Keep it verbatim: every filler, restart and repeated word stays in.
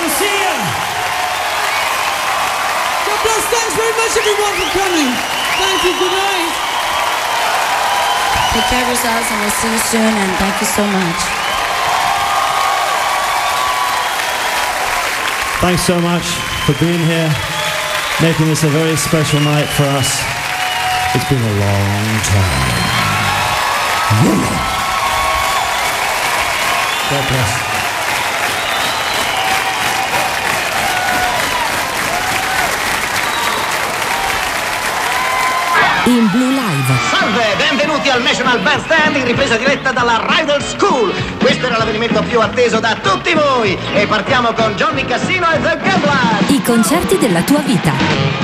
We'll see you. God bless. Thanks very much, everyone, for coming. Thank you. Good night. Take care of yourselves, and we'll see you soon. And thank you so much. Thanks so much for being here, making this a very special night for us. It's been a long time. God bless. In Blue Live. Salve, benvenuti al National Bandstand in ripresa diretta dalla Rider School. Questo era l'avvenimento più atteso da tutti voi. E partiamo con Johnny Cassino e The Gamblers. I concerti della tua vita.